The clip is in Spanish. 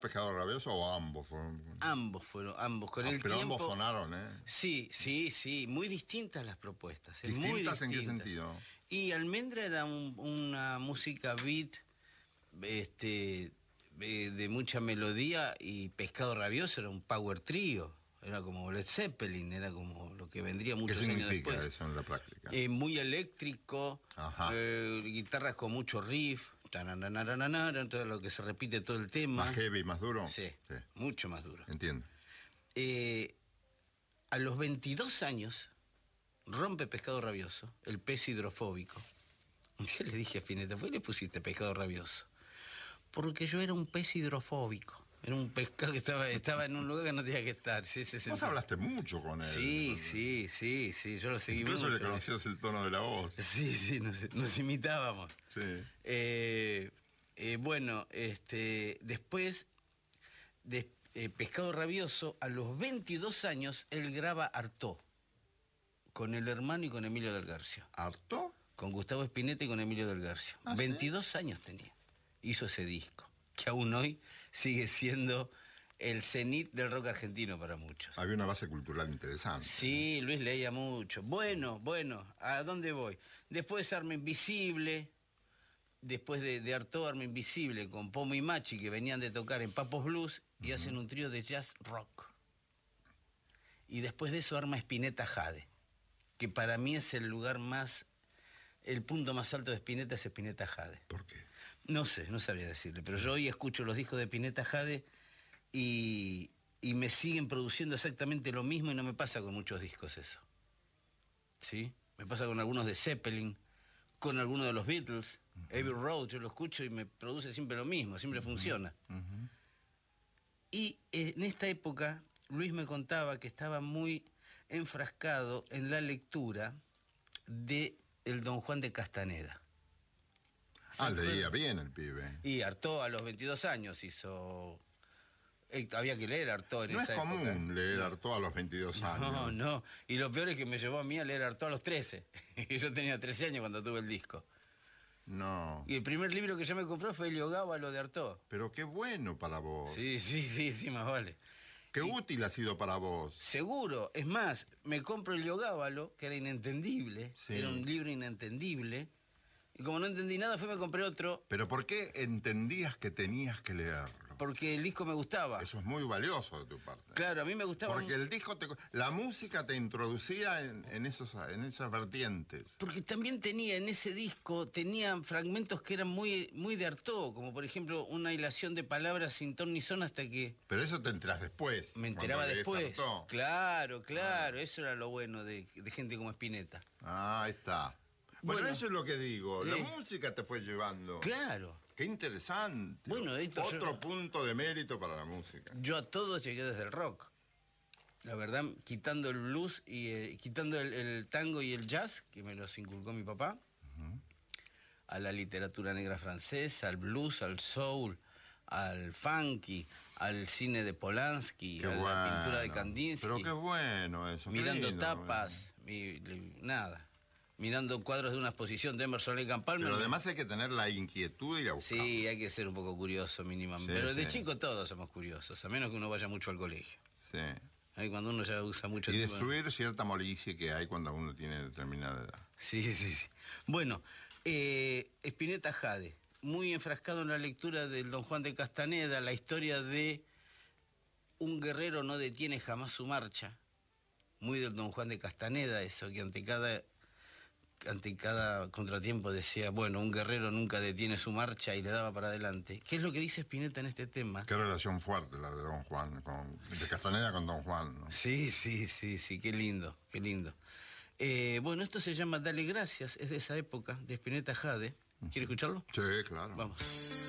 Pescado Rabioso o ambos fueron? Ambos fueron, ambos. Con el pero tiempo, ambos sonaron, ¿eh? Sí, sí, sí. Muy distintas las propuestas. ¿Distintas muy en qué distintas. sentido? Y Almendra era una música beat, de mucha melodía, y Pescado Rabioso era un power trío. Era como Led Zeppelin, era como lo que vendría muchos años después. ¿Qué significa eso en la práctica? Muy eléctrico, guitarras con mucho riff, todo lo que se repite todo el tema. ¿Más heavy, más duro? Sí, mucho más duro. Entiendo. A los 22 años rompe Pescado Rabioso, el pez hidrofóbico. Yo le dije a Spinetta, ¿por qué le pusiste Pescado Rabioso? Porque yo era un pez hidrofóbico. Era un pescado que estaba en un lugar que no tenía que estar. Sí, vos hablaste mucho con él. Sí, yo lo seguí mucho. Incluso le conocías el tono de la voz. Sí, nos imitábamos. Sí. Bueno, después de Pescado Rabioso, a los 22 años, él graba Artaud, con el hermano y con Emilio del Garcio. ¿Artaud? Con Gustavo Spinetta y con Emilio del Garcio. 22 años tenía. Hizo ese disco, que aún hoy sigue siendo el cenit del rock argentino para muchos. Había una base cultural interesante. Sí, Luis leía mucho. Bueno, ¿a dónde voy? Después Arma Invisible, después de Artaud, Arma Invisible, con Pomo y Machi, que venían de tocar en Papos Blues, y hacen un trío de jazz rock. Y después de eso arma Spinetta Jade, que para mí es el lugar más, el punto más alto de Spinetta es Spinetta Jade. ¿Por qué? No sé, no sabría decirle, pero yo hoy escucho los discos de Spinetta Jade y me siguen produciendo exactamente lo mismo, y no me pasa con muchos discos eso. ¿Sí? Me pasa con algunos de Zeppelin, con algunos de los Beatles, Abbey Road, yo lo escucho y me produce siempre lo mismo, siempre funciona. Y en esta época, Luis me contaba que estaba muy enfrascado en la lectura de el Don Juan de Castaneda. Leía bien el pibe. Y Artaud a los 22 años hizo... había que leer Artaud en esa época. No es común leer Artaud a los 22 años. No. Y lo peor es que me llevó a mí a leer Artaud a los 13. Y yo tenía 13 años cuando tuve el disco. No. Y el primer libro que yo me compré fue Heliogábalo de Artaud. Pero qué bueno para vos. Sí, más vale. Qué útil ha sido para vos. Seguro. Es más, me compro Heliogábalo, que era inentendible. Sí. Era un libro inentendible. Y como no entendí nada, me compré otro. ¿Pero por qué entendías que tenías que leerlo? Porque el disco me gustaba. Eso es muy valioso de tu parte. Claro, a mí me gustaba. Porque el disco, la música te introducía en esas vertientes. Porque también tenía, en ese disco, tenía fragmentos que eran muy de Artaud, como por ejemplo una hilación de palabras sin ton ni son hasta que... Pero eso te enterás después. Me enteraba después. Claro, eso era lo bueno de gente como Spinetta. Ahí está. Bueno, eso es lo que digo. La música te fue llevando. Claro. Qué interesante. Bueno, otro punto de mérito para la música. Yo a todo llegué desde el rock. La verdad, quitando el blues y quitando el tango y el jazz, que me los inculcó mi papá, a la literatura negra francesa, al blues, al soul, al funky, al cine de Polanski, la pintura de Kandinsky. Pero qué bueno eso. Mirando tapas, nada. Mirando cuadros de una exposición de Emerson Lake and Palmer. Pero además hay que tener la inquietud de ir a buscar. Sí, hay que ser un poco curioso mínimamente. Pero de chico todos somos curiosos, a menos que uno vaya mucho al colegio. Sí. Ahí cuando uno ya usa mucho tiempo. Y destruir cierta molicie que hay cuando uno tiene determinada edad. Sí. Bueno, Spinetta Jade, muy enfrascado en la lectura del Don Juan de Castaneda, la historia de un guerrero no detiene jamás su marcha. Muy del Don Juan de Castaneda, eso, que ante cada contratiempo decía, bueno, un guerrero nunca detiene su marcha, y le daba para adelante. ¿Qué es lo que dice Spinetta en este tema? Qué relación fuerte la de Don Juan, de Castaneda con Don Juan, ¿no? Sí, qué lindo. Bueno, esto se llama Dale Gracias, es de esa época, de Spinetta Jade. ¿Quiere escucharlo? Sí, claro. Vamos.